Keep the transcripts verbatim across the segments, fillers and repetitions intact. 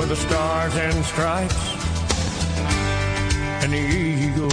the stars and stripes and the eagle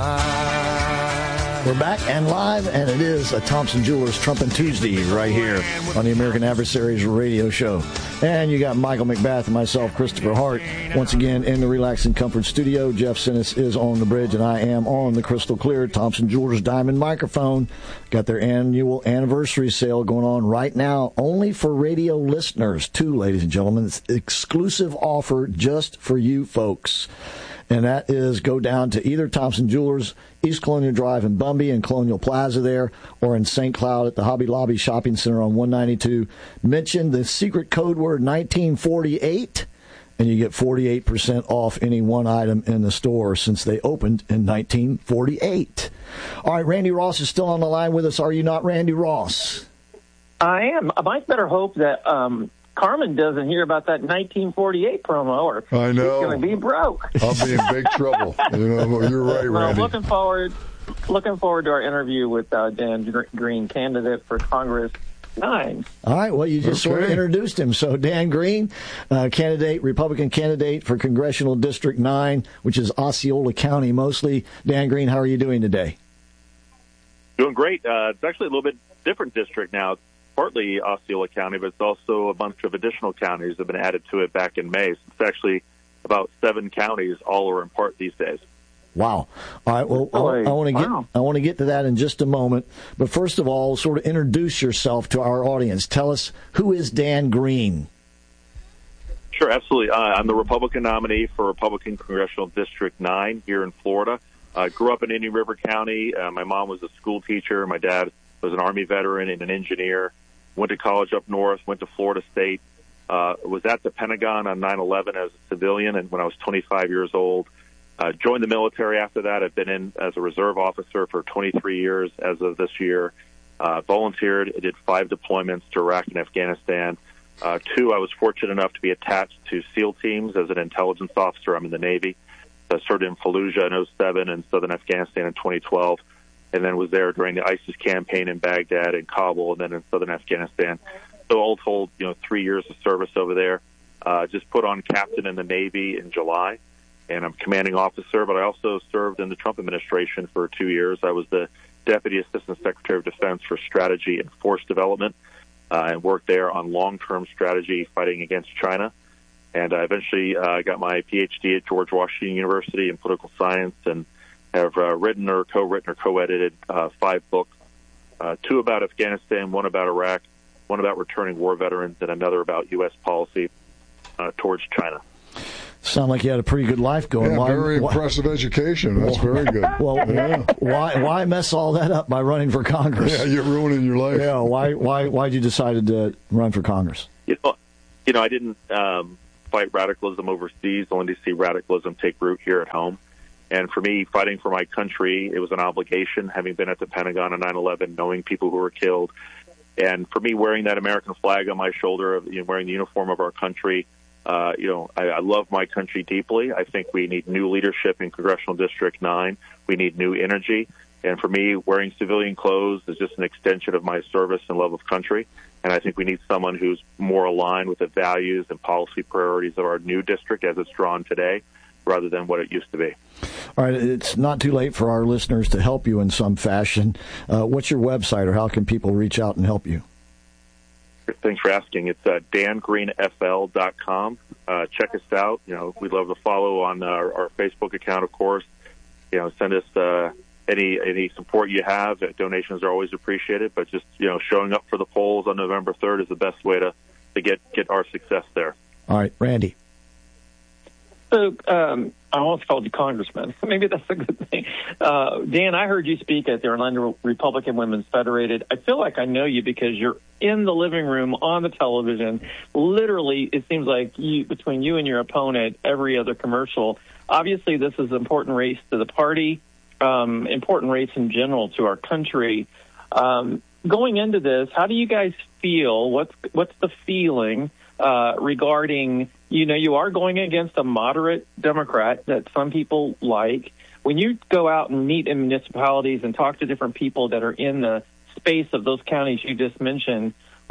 fly. We're back and live, and it is a Thompson Jewelers Trumpin' Tuesday right here on the American Adversaries radio show. And you got Michael McBath and myself, Christopher Hart, once again in the Relax and Comfort studio. Jeff Sinnis is on the bridge, and I am on the crystal clear Thompson Jewelers Diamond microphone. Got their annual anniversary sale going on right now, only for radio listeners, too, ladies and gentlemen. It's an exclusive offer just for you folks. And that is go down to either Thompson Jewelers, East Colonial Drive in Bumby and Colonial Plaza there, or in Saint Cloud at the Hobby Lobby Shopping Center on one ninety-two. Mention the secret code word nineteen forty-eight, and you get forty-eight percent off any one item in the store since they opened in nineteen forty-eight. All right, Randy Ross is still on the line with us. Are you not, Randy Ross? I am. I might better hope that um, Carmen doesn't hear about that nineteen forty-eight promo, or I know. she's going to be broke. I'll be in big trouble. You know, you're right, Randy. Well, looking forward, looking forward to our interview with uh, Dan Green, candidate for Congress nine. All right, well, you just Okay. sort of introduced him. So Dan Green, uh, candidate, Republican candidate for Congressional District nine, which is Osceola County mostly. Dan Green, how are you doing today? Doing great. Uh, it's actually a little bit different district now. It's partly Osceola County, but it's also a bunch of additional counties that have been added to it back in May. So it's actually about seven counties, all are in part these days. Wow. All right. Well, I, I want to get Wow. I want to get to that in just a moment. But first of all, sort of introduce yourself to our audience. Tell us, who is Dan Green? Sure, absolutely. Uh, I'm the Republican nominee for Republican Congressional District nine here in Florida. I uh, grew up in Indian River County. Uh, my mom was a school teacher. My dad was an Army veteran and an engineer. Went to college up north, went to Florida State, uh, was at the Pentagon on nine eleven as a civilian, and when I was twenty-five years old, uh, joined the military after that. I've been in as a reserve officer for twenty-three years as of this year. Uh, volunteered, I did five deployments to Iraq and Afghanistan. Uh, two, I was fortunate enough to be attached to SEAL teams as an intelligence officer. I'm in the Navy. I served in Fallujah in oh seven and southern Afghanistan in twenty twelve. And then was there during the ISIS campaign in Baghdad and Kabul, and then in southern Afghanistan. So all told, you know, three years of service over there. Uh, just put on captain in the Navy in July, and I'm commanding officer. But I also served in the Trump administration for two years. I was the Deputy Assistant Secretary of Defense for Strategy and Force Development, uh, and worked there on long-term strategy fighting against China. And I eventually uh, got my P H D at George Washington University in political science, and have uh, written or co-written or co-edited uh, five books, uh, two about Afghanistan, one about Iraq, one about returning war veterans, and another about U S policy uh, towards China. Sound like you had a pretty good life going. Yeah, why, very why, impressive education. That's very good. Well, yeah. why why mess all that up by running for Congress? Yeah, you're ruining your life. Yeah, why why why'd you decide to run for Congress? You know, you know I didn't um, fight radicalism overseas, only to see radicalism take root here at home. And for me, fighting for my country, it was an obligation, having been at the Pentagon on nine eleven, knowing people who were killed. And for me, wearing that American flag on my shoulder, you know, wearing the uniform of our country, uh, you know, I, I love my country deeply. I think we need new leadership in Congressional District nine. We need new energy. And for me, wearing civilian clothes is just an extension of my service and love of country. And I think we need someone who's more aligned with the values and policy priorities of our new district as it's drawn today, rather than what it used to be. All right, it's not too late for our listeners to help you in some fashion. Uh, what's your website, or how can people reach out and help you? Thanks for asking. It's uh, dan green f l dot com. Uh, check us out. You know, we'd love to follow on our, our Facebook account, of course. You know, send us uh, any any support you have. Donations are always appreciated, but just, you know, showing up for the polls on November third is the best way to, to get, get our success there. All right, Randy. So um, I almost called you Congressman. Maybe that's a good thing. Uh, Dan, I heard you speak at the Orlando Republican Women's Federated. I feel like I know you because you're in the living room on the television. Literally, it seems like you, between you and your opponent, every other commercial. Obviously, this is an important race to the party, um, important race in general to our country. Um, going into this, how do you guys feel? What's what's the feeling uh, regarding? You know, you are going against a moderate Democrat that some people like. When you go out and meet in municipalities and talk to different people that are in the space of those counties you just mentioned, what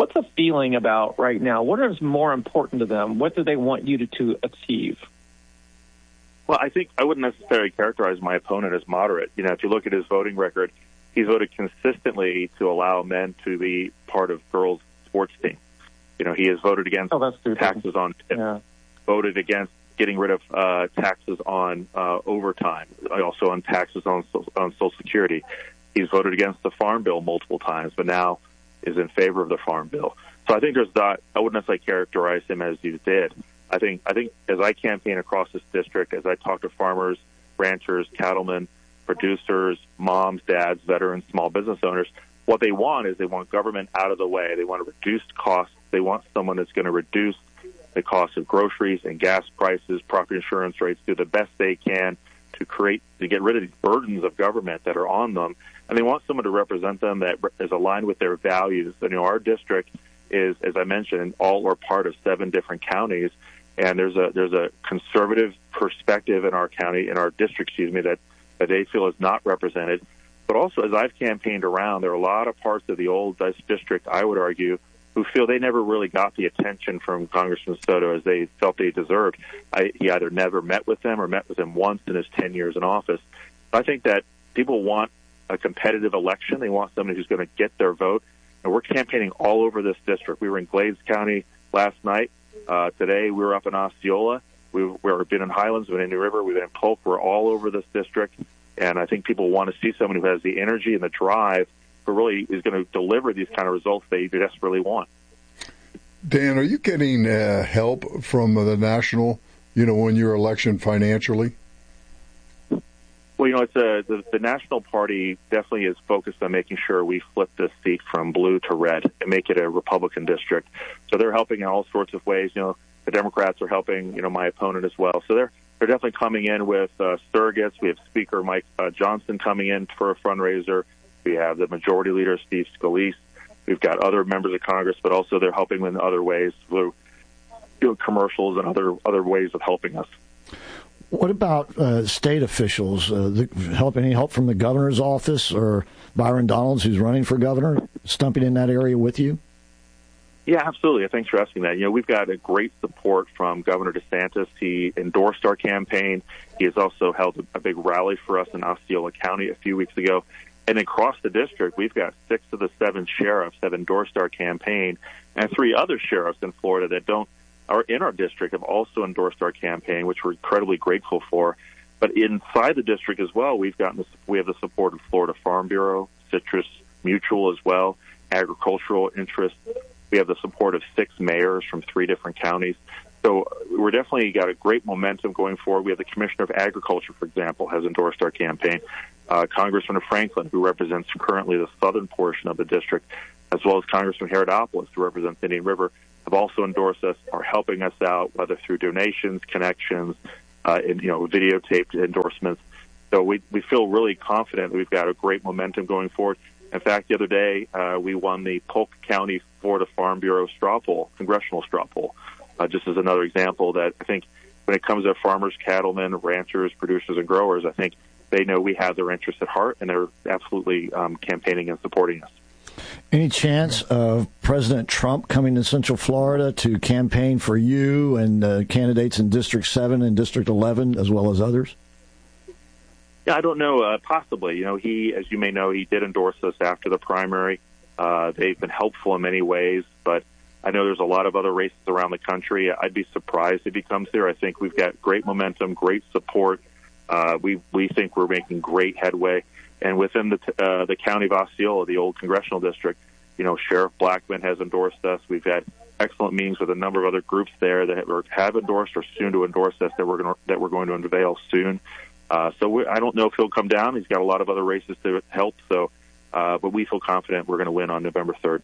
What's the feeling about right now? What is more important to them? What do they want you to, to achieve? Well, I think I wouldn't necessarily characterize my opponent as moderate. You know, if you look at his voting record, he's voted consistently to allow men to be part of girls' sports teams. You know, he has voted against oh, taxes on tips, yeah. voted against getting rid of uh, taxes on uh, overtime, also on taxes on, on Social Security. He's voted against the Farm Bill multiple times, but now is in favor of the Farm Bill. So I think there's not, I wouldn't necessarily characterize him as you did. I think, I think as I campaign across this district, as I talk to farmers, ranchers, cattlemen, producers, moms, dads, veterans, small business owners, what they want is they want government out of the way. They want to reduce costs. They want someone that's going to reduce the cost of groceries and gas prices, property insurance rates, do the best they can to create, to get rid of these burdens of government that are on them. And they want someone to represent them that is aligned with their values. And, you know, our district is, as I mentioned, all or part of seven different counties. And there's a there's a conservative perspective in our county, in our district, excuse me, that, that they feel is not represented. But also, as I've campaigned around, there are a lot of parts of the old district, I would argue, who feel they never really got the attention from Congressman Soto as they felt they deserved. I, he either never met with them or met with them once in his ten years in office. I think that people want a competitive election. They want somebody who's going to get their vote. And we're campaigning all over this district. We were in Glades County last night. Uh, today we were up in Osceola. We've, we've been in Highlands, we've been in New River, we've been in Polk. We're all over this district. And I think people want to see someone who has the energy and the drive who really is going to deliver these kind of results they desperately want. Dan, are you getting uh, help from the national, you know, in your election financially? Well, you know, it's a, the, the national party definitely is focused on making sure we flip this seat from blue to red and make it a Republican district. So they're helping in all sorts of ways. You know, the Democrats are helping, you know, my opponent as well. So they're they're definitely coming in with uh, surrogates. We have Speaker Mike uh, Johnson coming in for a fundraiser. We have the Majority Leader, Steve Scalise. We've got other members of Congress, but also they're helping in other ways through, you know, commercials and other other ways of helping us. What about uh, state officials? Uh, the, help any help from the governor's office or Byron Donalds, who's running for governor, stumping in that area with you? Yeah, absolutely. Thanks for asking that. You know, we've got a great support from Governor DeSantis. He endorsed our campaign. He has also held a, a big rally for us in Osceola County a few weeks ago. And across the district, we've got six of the seven sheriffs have endorsed our campaign, and three other sheriffs in Florida that don't are in our district have also endorsed our campaign, which we're incredibly grateful for. But inside the district as well, we've gotten the, we have the support of Florida Farm Bureau, Citrus Mutual as well, agricultural interests. We have the support of six mayors from three different counties. So we're definitely got a great momentum going forward. We have the Commissioner of Agriculture, for example, has endorsed our campaign. Uh, Congressman Franklin, who represents currently the southern portion of the district, as well as Congressman Herodopoulos, who represents Indian River, have also endorsed us, are helping us out, whether through donations, connections, uh, and, you know, videotaped endorsements. So we we feel really confident that we've got a great momentum going forward. In fact, the other day, uh, we won the Polk County Florida Farm Bureau straw poll, congressional straw poll, uh, just as another example that I think when it comes to farmers, cattlemen, ranchers, producers, and growers, I think they know we have their interests at heart, and they're absolutely um, campaigning and supporting us. Any chance of President Trump coming to Central Florida to campaign for you and uh, candidates in District seven and District eleven, as well as others? Yeah, I don't know. Uh, possibly. You know, he, as you may know, he did endorse us after the primary. Uh, they've been helpful in many ways, but I know there's a lot of other races around the country. I'd be surprised if he comes here. I think we've got great momentum, great support. Uh, we we think we're making great headway. And within the uh, the county of Osceola, the old congressional district, you know, Sheriff Blackman has endorsed us. We've had excellent meetings with a number of other groups there that have, have endorsed or soon to endorse us that we're going to, that we're going to unveil soon. Uh, so we, I don't know if he'll come down. He's got a lot of other races to help. So, uh, but we feel confident we're going to win on November third.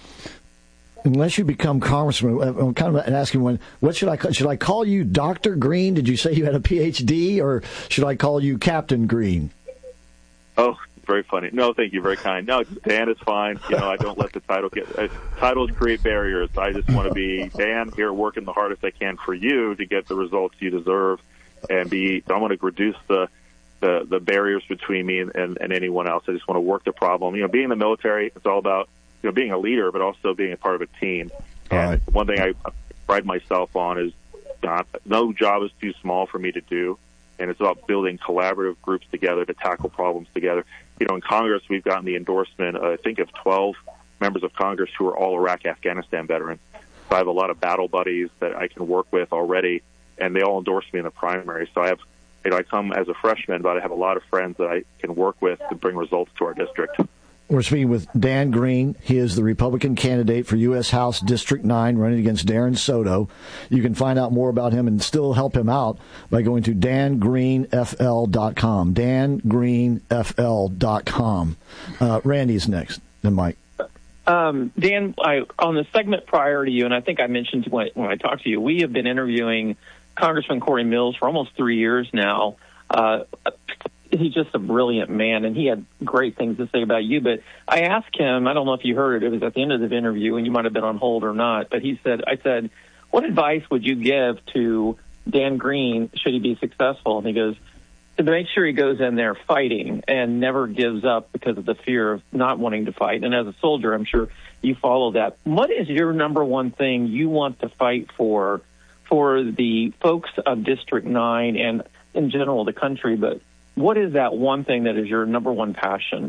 Unless you become congressman, I'm kind of asking one. What should I call, should I call you Doctor Green? Did you say you had a P H D, or should I call you Captain Green? Oh, very funny. No, thank you. Very kind. No, Dan is fine. You know, I don't let the title get uh, titles create barriers. I just want to be Dan here, working the hardest I can for you to get the results you deserve, and be. I want to reduce the the, the barriers between me and, and, and anyone else. I just want to work the problem. You know, being in the military, it's all about you know, being a leader, but also being a part of a team. All and right. one thing I pride myself on is not, no job is too small for me to do, and it's about building collaborative groups together to tackle problems together. You know, in Congress, we've gotten the endorsement, uh, I think, of twelve members of Congress who are all Iraq, Afghanistan veterans. So I have a lot of battle buddies that I can work with already, and they all endorse me in the primary. So I have, you know, I come as a freshman, but I have a lot of friends that I can work with to bring results to our district. We're speaking with Dan Green. He is the Republican candidate for U S House District nine, running against Darren Soto. You can find out more about him and still help him out by going to dan green f l dot com. dan green f l dot com. Uh, Randy's next, then Mike. Um, Dan, I, on the segment prior to you, and I think I mentioned when, when I talked to you, we have been interviewing Congressman Corey Mills for almost three years now. Uh, he's just a brilliant man, and he had great things to say about you. But I asked him, I don't know if you heard it, it was at the end of the interview, and you might have been on hold or not, but he said, I said, what advice would you give to Dan Green should he be successful? And he goes, to make sure he goes in there fighting and never gives up because of the fear of not wanting to fight. And as a soldier, I'm sure you follow that. What is your number one thing you want to fight for, for the folks of District nine and in general the country? But what is that one thing that is your number one passion?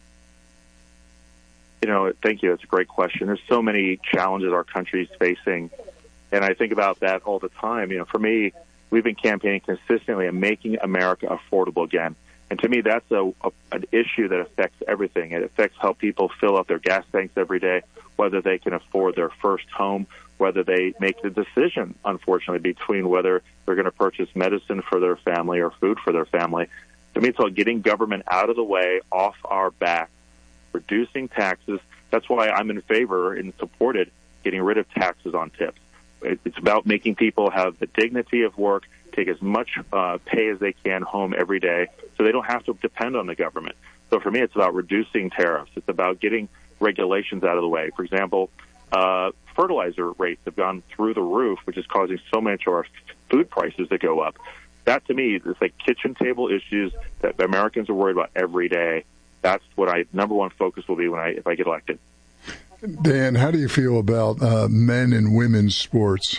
You know, thank you. It's a great question. There's so many challenges our country is facing, and I think about that all the time. You know, for me, we've been campaigning consistently on making America affordable again. And to me, that's a, a an issue that affects everything. It affects how people fill up their gas tanks every day, whether they can afford their first home, whether they make the decision, unfortunately, between whether they're going to purchase medicine for their family or food for their family. To me, it's about getting government out of the way, off our back, reducing taxes. That's why I'm in favor and supported getting rid of taxes on tips. It's about making people have the dignity of work, take as much uh, pay as they can home every day so they don't have to depend on the government. So for me, it's about reducing tariffs. It's about getting regulations out of the way. For example, uh, fertilizer rates have gone through the roof, which is causing so much of our food prices to go up. That, to me, is like kitchen table issues that Americans are worried about every day. That's what I number one focus will be when I if I get elected. Dan, how do you feel about uh, men and women's sports?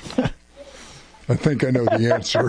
I think I know the answer.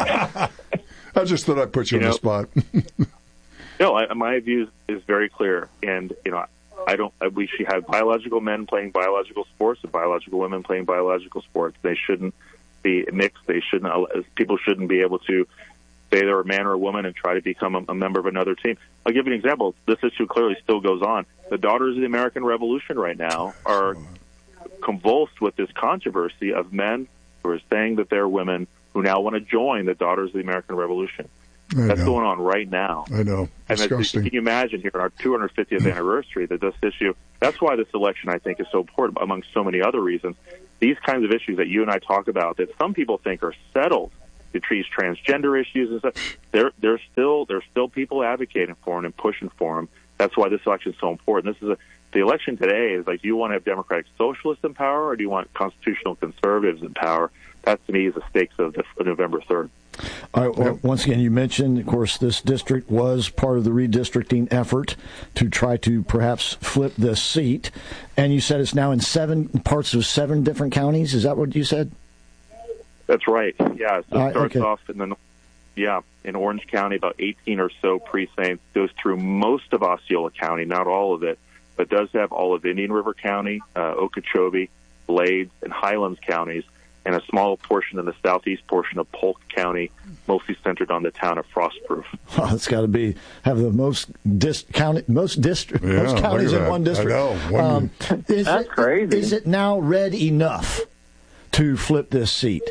I just thought I'd put you, you on know, the spot. No, I, my view is very clear, and you know, I don't. We should have biological men playing biological sports and biological women playing biological sports. They shouldn't be mixed. They shouldn't. People shouldn't be able to say they're a man or a woman and try to become a, a member of another team. I'll give you an example. This issue clearly still goes on. The Daughters of the American Revolution right now are convulsed with this controversy of men who are saying that they're women who now want to join the Daughters of the American Revolution. I That's know. going on right now. I know. Disgusting. And can you imagine here on our two hundred fiftieth anniversary that this issue, that's why this election, I think, is so important, among so many other reasons. These kinds of issues that you and I talk about that some people think are settled, to treat transgender issues and stuff, there, there's still there's still people advocating for them and pushing for them. That's why this election is so important. This is a, the election today is like, do you want to have Democratic Socialists in power or do you want constitutional conservatives in power? That, to me, is the stakes of the, November third. All right, well, once again, you mentioned, of course, this district was part of the redistricting effort to try to perhaps flip this seat. And you said it's now in seven parts of seven different counties. Is that what you said? That's right. Yeah, so it uh, starts okay. off in the yeah in Orange County, about eighteen or so precincts. Goes through most of Osceola County, not all of it, but does have all of Indian River County, uh, Okeechobee, Blades, and Highlands counties, and a small portion in the southeast portion of Polk County, mostly centered on the town of Frostproof. Oh, it's got to be have the most dis, county, most district, Yeah, most counties in that. one district. I know. One um, is That's it, crazy. Is it now red enough to flip this seat?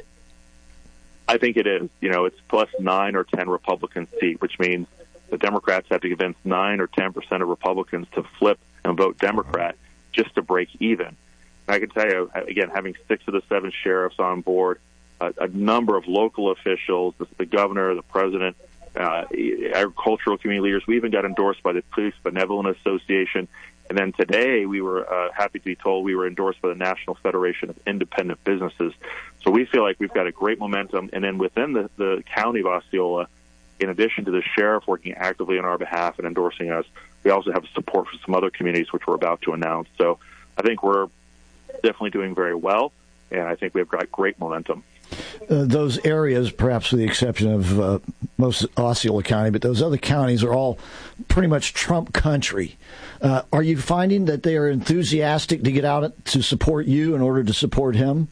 I think it is. You know, it's plus nine or ten Republican seat, which means the Democrats have to convince nine or ten percent of Republicans to flip and vote Democrat just to break even. And I can tell you, again, having six of the seven sheriffs on board, a, a number of local officials, the, the governor, the president, uh, agricultural community leaders. We even got endorsed by the Police Benevolent Association. And then today we were uh, happy to be told we were endorsed by the National Federation of Independent Businesses. So we feel like we've got a great momentum. And then within the, the county of Osceola, in addition to the sheriff working actively on our behalf and endorsing us, we also have support from some other communities, which we're about to announce. So I think we're definitely doing very well, and I think we've got great momentum. Uh, those areas, perhaps with the exception of uh, most Osceola County, but those other counties are all pretty much Trump country. Uh, are you finding that they are enthusiastic to get out to support you in order to support him?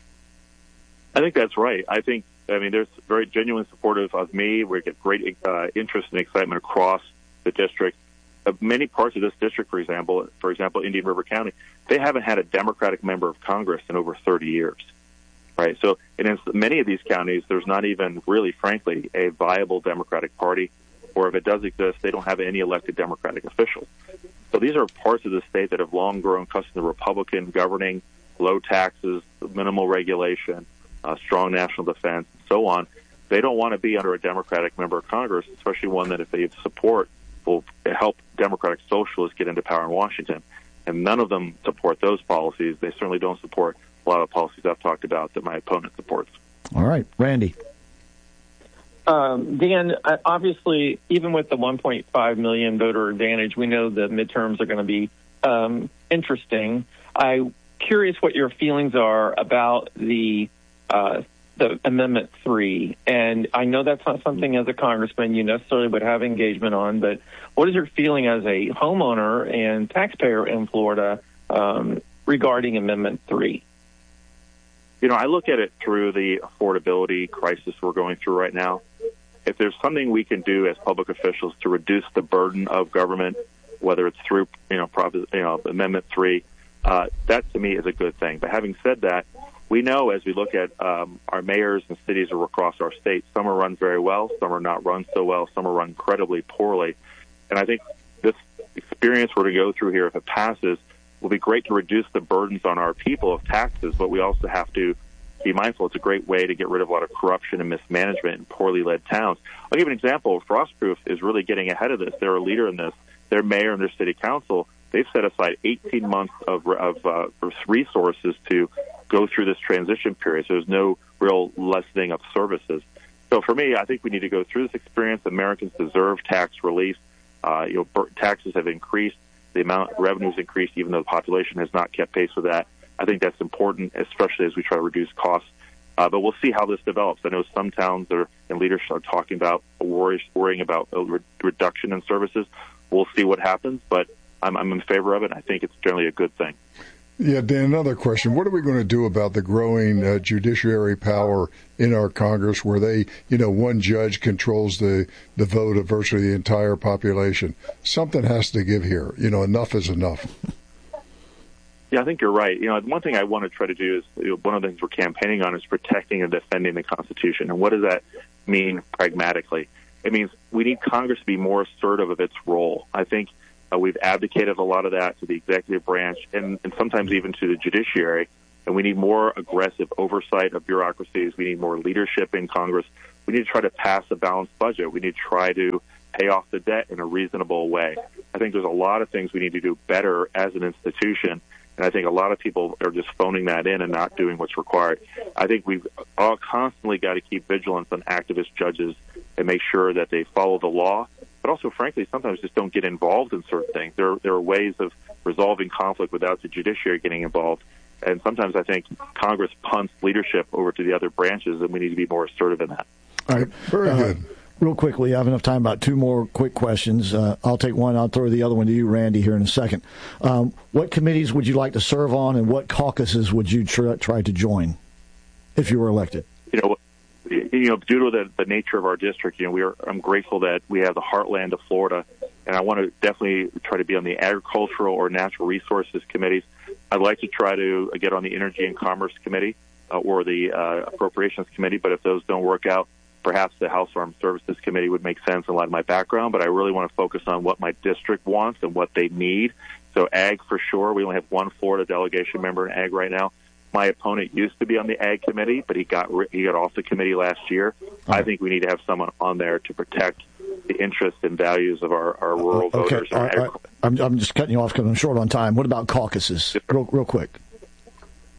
I think that's right. I think, I mean, there's very genuine supportive of me. We get great uh, interest and excitement across the district. Uh, many parts of this district, for example, for example, Indian River County, they haven't had a Democratic member of Congress in over thirty years. Right. So in many of these counties, there's not even really, frankly, a viable Democratic Party, or if it does exist, they don't have any elected Democratic officials. So these are parts of the state that have long grown accustomed to Republican governing, low taxes, minimal regulation, uh, strong national defense, and so on. They don't want to be under a Democratic member of Congress, especially one that, if they support, will help Democratic socialists get into power in Washington. And none of them support those policies. They certainly don't support a lot of policies I've talked about that my opponent supports. All right. Randy. Um, Dan, obviously, even with the one point five million voter advantage, we know the midterms are going to be um, interesting. I'm curious what your feelings are about the uh, the Amendment three. And I know that's not something as a congressman you necessarily would have engagement on, but what is your feeling as a homeowner and taxpayer in Florida um, regarding Amendment three? You know, I look at it through the affordability crisis we're going through right now. If there's something we can do as public officials to reduce the burden of government, whether it's through, you know, Prop, you know, Amendment three, uh, that to me is a good thing. But having said that, we know as we look at um, our mayors and cities across our state, some are run very well, some are not run so well, some are run incredibly poorly. And I think this experience we're to go through here, if it passes, will be great to reduce the burdens on our people of taxes, but we also have to be mindful it's a great way to get rid of a lot of corruption and mismanagement in poorly led towns. I'll give you an example. Frostproof is really getting ahead of this. They're a leader in this. Their mayor and their city council, they've set aside eighteen months of, of uh, resources to go through this transition period, so there's no real lessening of services. So for me, I think we need to go through this experience. Americans deserve tax relief. Uh, you know, taxes have increased. The amount of revenue has increased, even though the population has not kept pace with that. I think that's important, especially as we try to reduce costs. Uh, but we'll see how this develops. I know some towns that are in leadership are talking about worry, worrying about a re- reduction in services. We'll see what happens, but I'm, I'm in favor of it. I think it's generally a good thing. Yeah, Dan, another question. What are we going to do about the growing uh, judiciary power in our Congress where they, you know, one judge controls the, the vote of virtually the entire population? Something has to give here. You know, enough is enough. Yeah, I think you're right. You know, one thing I want to try to do is, you know, one of the things we're campaigning on is protecting and defending the Constitution. And what does that mean pragmatically? It means we need Congress to be more assertive of its role. I think Uh, we've advocated a lot of that to the executive branch and, and sometimes even to the judiciary. And we need more aggressive oversight of bureaucracies. We need more leadership in Congress. We need to try to pass a balanced budget. We need to try to pay off the debt in a reasonable way. I think there's a lot of things we need to do better as an institution. And I think a lot of people are just phoning that in and not doing what's required. I think we've all constantly got to keep vigilance on activist judges and make sure that they follow the law, but also, frankly, sometimes just don't get involved in certain things. There, there are ways of resolving conflict without the judiciary getting involved. And sometimes I think Congress punts leadership over to the other branches, and we need to be more assertive in that. All right. Very uh, good. Real quickly, I have enough time, about two more quick questions. Uh, I'll take one. I'll throw the other one to you, Randy, here in a second. Um, what committees would you like to serve on, and what caucuses would you try, try to join if you were elected? You know, you know, due to the, the nature of our district, you know, we are. I'm grateful that we have the heartland of Florida, and I want to definitely try to be on the agricultural or natural resources committees. I'd like to try to get on the Energy and Commerce Committee uh, or the uh, Appropriations Committee, but if those don't work out, perhaps the House Armed Services Committee would make sense in light of my background, but I really want to focus on what my district wants and what they need. So ag for sure. We only have one Florida delegation member in ag right now. My opponent used to be on the ag committee, but he got he got off the committee last year. I think we need to have someone on there to protect the interests and values of our, our rural okay. voters. All right. I'm, I'm just cutting you off because I'm short on time. What about caucuses? Real, real quick.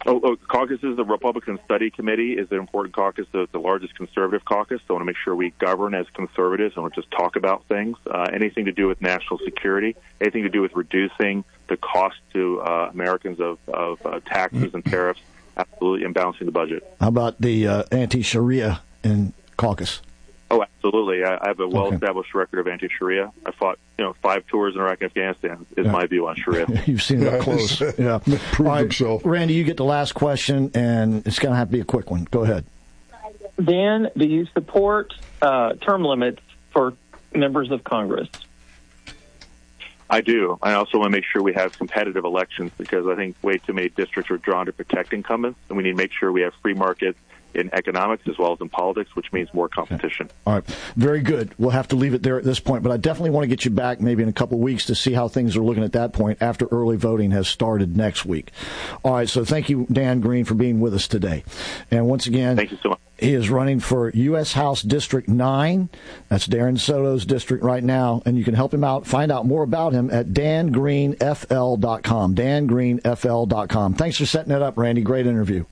Oh, oh, caucuses, the Republican Study Committee is an important caucus, the, the largest conservative caucus. So I want to make sure we govern as conservatives and don't just talk about things. Uh, anything to do with national security, anything to do with reducing the cost to uh, Americans of, of uh, taxes and tariffs, absolutely, and balancing the budget. How about the uh, anti-Sharia in caucus? Oh, absolutely. I, I have a well-established okay. record of anti-Sharia. I fought, you know, five tours in Iraq and Afghanistan is yeah. my view on Sharia. You've seen it up close. yeah. Prove All right, himself. Randy, you get the last question, and it's going to have to be a quick one. Go ahead. Dan, do you support uh, term limits for members of Congress? I do. I also want to make sure we have competitive elections because I think way too many districts are drawn to protect incumbents, and we need to make sure we have free markets in economics as well as in politics, which means more competition. Okay. All right. Very good. We'll have to leave it there at this point, but I definitely want to get you back maybe in a couple of weeks to see how things are looking at that point after early voting has started next week. All right. So thank you, Dan Green, for being with us today. And once again, thank you so much. He is running for U S House District nine. That's Darren Soto's district right now, and you can help him out. Find out more about him at dan green f l dot com. dan green f l dot com. Thanks for setting that up, Randy. Great interview.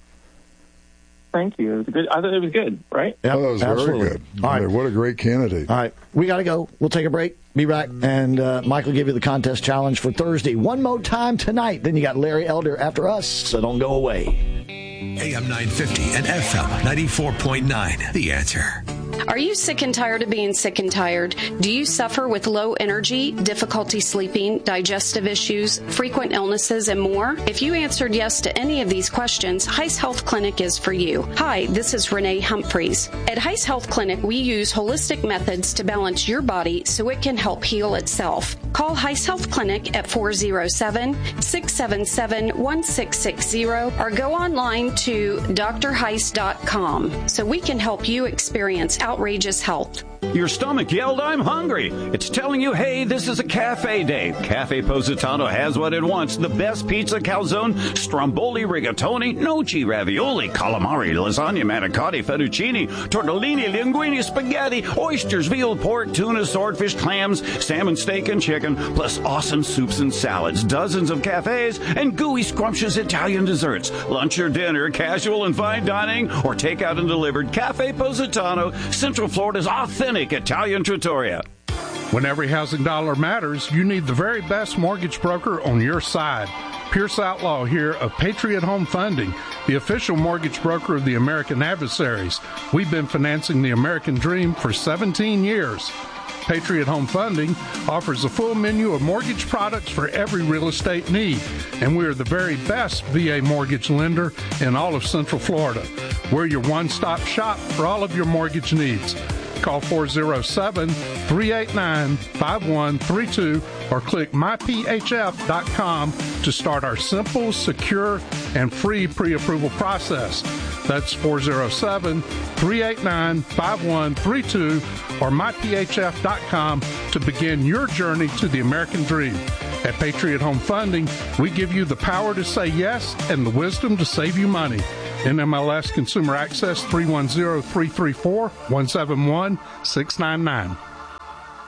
Thank you. It was good. I thought it was good, right? Yep, oh, that was absolutely. very good. All right. What a great candidate. All right. We got to go. We'll take a break. Be back. And uh, Mike will give you the contest challenge for Thursday. One more time tonight. Then you got Larry Elder after us, so don't go away. A M nine fifty and F M ninety-four point nine. The Answer. Are you sick and tired of being sick and tired? Do you suffer with low energy, difficulty sleeping, digestive issues, frequent illnesses, and more? If you answered yes to any of these questions, Heiss Health Clinic is for you. Hi, this is Renee Humphreys. At Heiss Health Clinic, we use holistic methods to balance your body so it can help heal itself. Call Heiss Health Clinic at four oh seven, six seven seven, one six six zero or go online to d r heiss dot com so we can help you experience outrageous health. Your stomach yelled, "I'm hungry." It's telling you, hey, this is a cafe day. Cafe Positano has what it wants. The best pizza, calzone, stromboli, rigatoni, noci, ravioli, calamari, lasagna, manicotti, fettuccine, tortellini, linguine, spaghetti, oysters, veal, pork, tuna, swordfish, clams, salmon, steak, and chicken, plus awesome soups and salads, dozens of cafes, and gooey, scrumptious Italian desserts. Lunch or dinner, casual and fine dining, or takeout and delivered. Cafe Positano, Central Florida's authentic Italian trattoria. When every housing dollar matters, you need the very best mortgage broker on your side. Pierce Outlaw here of Patriot Home Funding, the official mortgage broker of the American Adversaries. We've been financing the American dream for seventeen years. Patriot Home Funding offers a full menu of mortgage products for every real estate need, and we are the very best V A mortgage lender in all of Central Florida. We're your one-stop shop for all of your mortgage needs. Call four oh seven, three eight nine, five one three two or click my p h f dot com to start our simple, secure, and free pre-approval process. That's four oh seven, three eight nine, five one three two or my p h f dot com to begin your journey to the American dream. At Patriot Home Funding, we give you the power to say yes and the wisdom to save you money. N M L S Consumer Access three one zero, three three four, one seven one, six nine nine.